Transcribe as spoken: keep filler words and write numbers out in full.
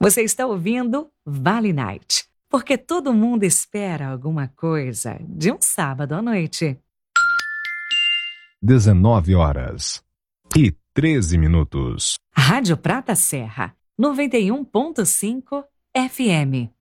Você está ouvindo Vale Night, porque todo mundo espera alguma coisa de um sábado à noite. dezenove horas e treze minutos. Rádio Prata Serra, noventa e um ponto cinco F M.